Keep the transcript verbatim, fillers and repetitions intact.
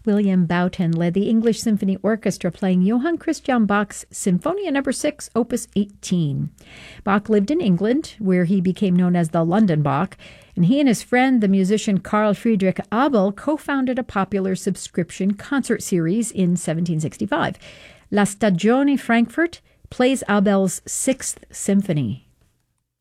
William Boughton led the English Symphony Orchestra playing Johann Christian Bach's Sinfonia Number six, Opus eighteen. Bach lived in England, where he became known as the London Bach, and he and his friend, the musician Carl Friedrich Abel, co-founded a popular subscription concert series in seventeen sixty-five. La Stagione Frankfurt plays Abel's Sixth Symphony.